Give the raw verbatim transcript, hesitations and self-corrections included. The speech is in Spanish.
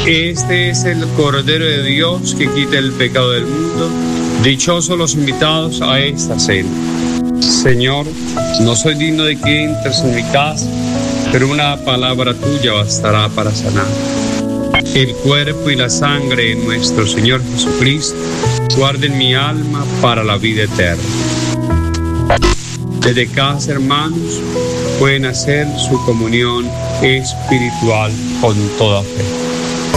Este es el Cordero de Dios que quita el pecado del mundo. Dichosos los invitados a esta cena. Señor, no soy digno de que entres en mi casa, pero una palabra tuya bastará para sanar. El cuerpo y la sangre de nuestro Señor Jesucristo guarden mi alma para la vida eterna. Desde casa, hermanos, pueden hacer su comunión espiritual con toda fe.